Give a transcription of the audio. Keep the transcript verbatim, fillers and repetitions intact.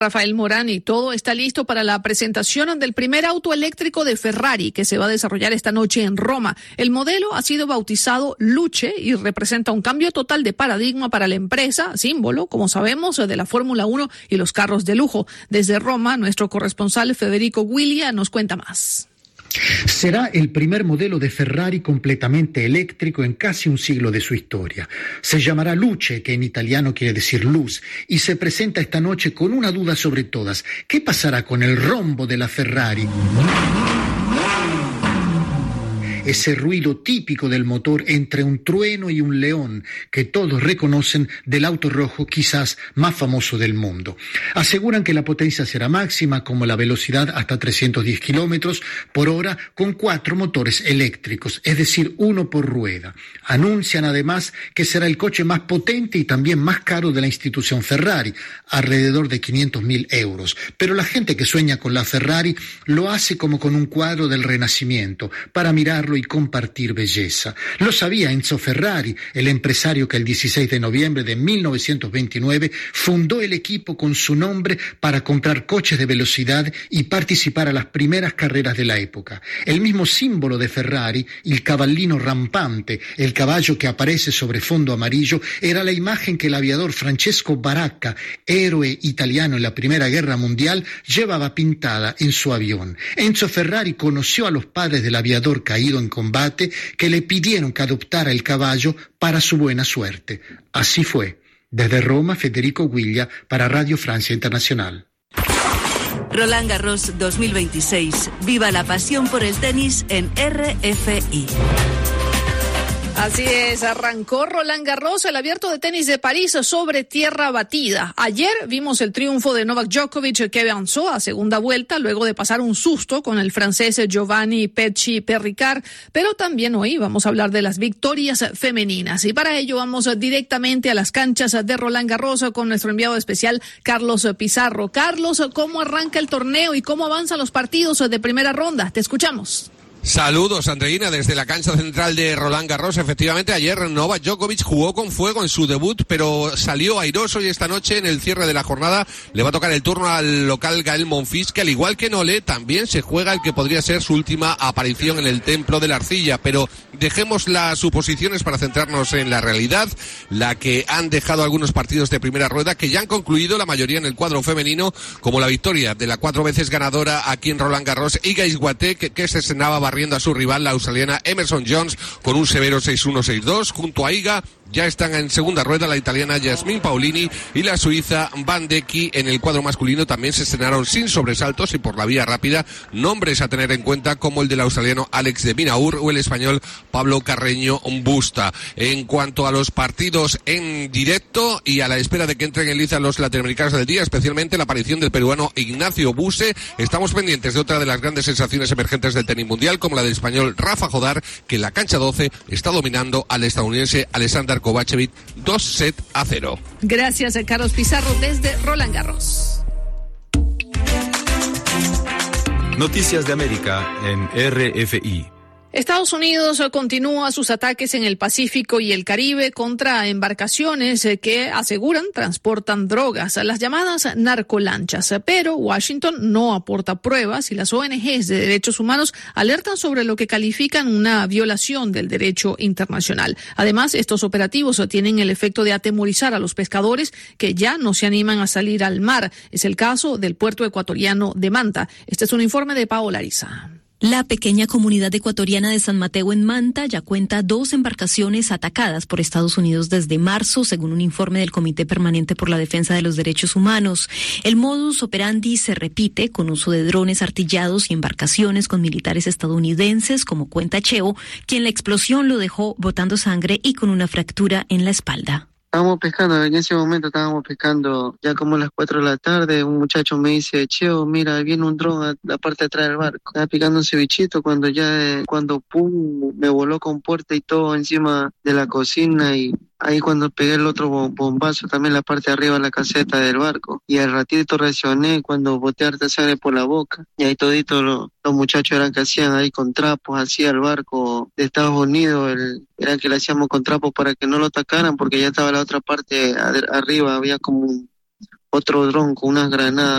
Rafael Morán, y todo está listo para la presentación del primer auto eléctrico de Ferrari que se va a desarrollar esta noche en Roma. El modelo ha sido bautizado Luce y representa un cambio total de paradigma para la empresa, símbolo, como sabemos, de la Fórmula uno y los carros de lujo. Desde Roma, nuestro corresponsal Federico Guiglia nos cuenta más. Será el primer modelo de Ferrari completamente eléctrico en casi un siglo de su historia. Se llamará Luce, que en italiano quiere decir luz, y se presenta esta noche con una duda sobre todas. ¿Qué pasará con el rombo de la Ferrari? Ese ruido típico del motor entre un trueno y un león que todos reconocen del auto rojo quizás más famoso del mundo. Aseguran que la potencia será máxima, como la velocidad hasta trescientos diez kilómetros por hora, con cuatro motores eléctricos, es decir, uno por rueda. Anuncian además que será el coche más potente y también más caro de la institución Ferrari, alrededor de quinientos mil euros. Pero la gente que sueña con la Ferrari lo hace como con un cuadro del Renacimiento, para mirarlo y compartir belleza. Lo sabía Enzo Ferrari, el empresario que el dieciséis de noviembre de mil novecientos veintinueve fundó el equipo con su nombre para comprar coches de velocidad y participar a las primeras carreras de la época. El mismo símbolo de Ferrari, el cavallino rampante, el caballo que aparece sobre fondo amarillo, era la imagen que el aviador Francesco Baracca, héroe italiano en la Primera Guerra Mundial, llevaba pintada en su avión. Enzo Ferrari conoció a los padres del aviador caído en combate, que le pidieron que adoptara el caballo para su buena suerte. Así fue. Desde Roma, Federico Guiglia para Radio Francia Internacional. Roland Garros dos mil veintiséis. Viva la pasión por el tenis en R F I. Así es, arrancó Roland Garros, el abierto de tenis de París sobre tierra batida. Ayer vimos el triunfo de Novak Djokovic, que avanzó a segunda vuelta luego de pasar un susto con el francés Giovanni Pecci Perricard, pero también hoy vamos a hablar de las victorias femeninas. Y para ello vamos directamente a las canchas de Roland Garros con nuestro enviado especial Carlos Pizarro. Carlos, ¿cómo arranca el torneo y cómo avanzan los partidos de primera ronda? Te escuchamos. Saludos, Andreina, desde la cancha central de Roland Garros. Efectivamente, ayer Novak Djokovic jugó con fuego en su debut, pero salió airoso, y esta noche, en el cierre de la jornada, le va a tocar el turno al local Gael Monfils, que al igual que Nole, también se juega el que podría ser su última aparición en el Templo de la Arcilla. Pero dejemos las suposiciones para centrarnos en la realidad, la que han dejado algunos partidos de primera rueda, que ya han concluido, la mayoría en el cuadro femenino, como la victoria de la cuatro veces ganadora aquí en Roland Garros, Iga Swiatek, que, que se estrenaba barriendo a su rival, la australiana Emerson Jones, con un severo seis uno seis dos. Junto a Iga ya están en segunda rueda la italiana Jasmine Paolini y la suiza Van de Eki. En el cuadro masculino también se estrenaron sin sobresaltos y por la vía rápida nombres a tener en cuenta, como el del australiano Alex de Minaur o el español Pablo Carreño Busta. En cuanto a los partidos en directo y a la espera de que entren en liza los latinoamericanos del día, especialmente la aparición del peruano Ignacio Buse, estamos pendientes de otra de las grandes sensaciones emergentes del tenis mundial, como la del español Rafa Jodar, que en la cancha doce está dominando al estadounidense Alexander Kovacevic dos sets a cero. Gracias, Carlos Pizarro, desde Roland Garros. Noticias de América en R F I. Estados Unidos continúa sus ataques en el Pacífico y el Caribe contra embarcaciones que aseguran transportan drogas, las llamadas narcolanchas. Pero Washington no aporta pruebas y las O N Ges de derechos humanos alertan sobre lo que califican una violación del derecho internacional. Además, estos operativos tienen el efecto de atemorizar a los pescadores, que ya no se animan a salir al mar. Es el caso del puerto ecuatoriano de Manta. Este es un informe de Paola Ariza. La pequeña comunidad ecuatoriana de San Mateo en Manta ya cuenta dos embarcaciones atacadas por Estados Unidos desde marzo, según un informe del Comité Permanente por la Defensa de los Derechos Humanos. El modus operandi se repite con uso de drones artillados y embarcaciones con militares estadounidenses, como cuenta Cheo, quien la explosión lo dejó botando sangre y con una fractura en la espalda. Estábamos pescando, en ese momento estábamos pescando ya como a las cuatro de la tarde. Un muchacho me dice, Cheo, mira, viene un dron a la parte de atrás del barco. Estaba picando un cevichito cuando ya, cuando pum, me voló con puerta y todo encima de la cocina, y ahí cuando pegué el otro bombazo también la parte de arriba de la caseta del barco. Y al ratito reaccioné cuando boté harta sangre por la boca. Y ahí todito lo, los muchachos eran que hacían ahí con trapos, hacía el barco de Estados Unidos, el, eran que le hacíamos con trapos para que no lo atacaran, porque ya estaba la otra parte arriba, había como un, otro dron con unas granadas.